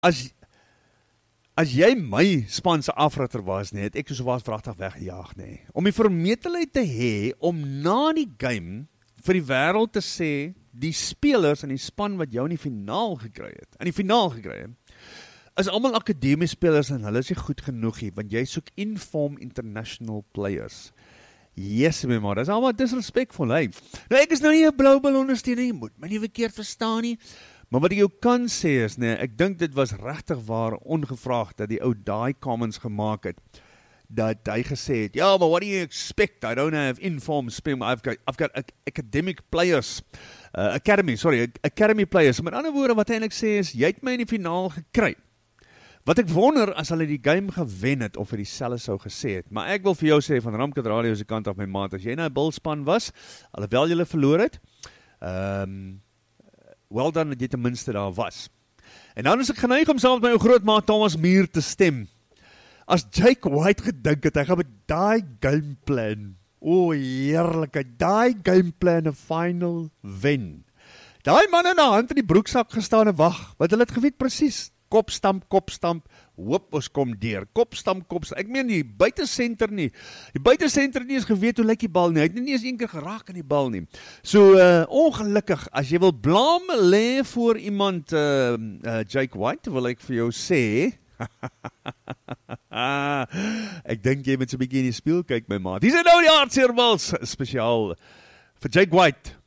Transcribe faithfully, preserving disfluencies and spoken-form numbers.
as As jy my span se afritter was, nee, het ek so was vragtig weggejaag, nee. Om die vermetelheid te hê, om na die game, vir die wêreld te sê, die spelers in die span wat jou in die finaal gekry het, in die finaal gekry het, is almal akademiese spelers en hulle is nie goed genoeg nie, want jy soek inform international players. Yes, my man, dis almal disrespectful, hey. Nou, ek is nou nie 'n blou bal ondersteuner nie, moet my nie verkeerd verstaan nie, maar wat ek jou kan sê is, nee, ek dink dit was regtig waar ongevraagd dat die ou daai comments gemaak het, dat hy gesê het, ja, but what do you expect? I don't have informed spin, I've got, I've got academic players, uh, academy, sorry, academy players. Met ander woorde, wat hy eintlik sê is, jy het my in die finaal gekry. Wat ek wonder, as hulle die game gewen het, of hy dieselfde sou gesê het, maar ek wil vir jou sê, van Ramkat Radio se kant af my maat, as jy nou 'n bulspan was, alhoewel jy verloor het, ehm, um, well done dat jy ten minste daar was. En dan is ek geneig om saam met my ou grootmaat Thomas Muir te stem. As Jake White gedink het, hy gaan met daai gameplan, o oh, heerlikheid, daai gameplan 'n final wen. Daai man in 'n hand in die broeksak gestaan en wag, wat hulle het geweet presies. Kopstamp, kopstamp, hoop ons kom deur. Kopstamp, kopstamp. Ek meen die buitesenter nie. Die buitesenter nie is geweet hoe lyk die bal nie. Hy het nie eens een keer geraak aan die bal nie. So uh, ongelukkig, as jy wil blame lê voor iemand, uh, uh, Jake White, wil ek vir jou sê, ek dink jy moet so 'n bietjie in die spieël kyk, my maat. Hier is nou die hartseer wals, spesiaal vir Jake White.